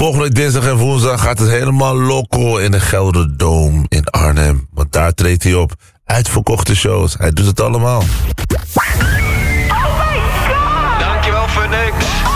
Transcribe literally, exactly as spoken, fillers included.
Volgende week dinsdag en woensdag gaat het helemaal loco in de Gelderdoom in Arnhem. Want daar treedt hij op. Uitverkochte shows. Hij doet het allemaal.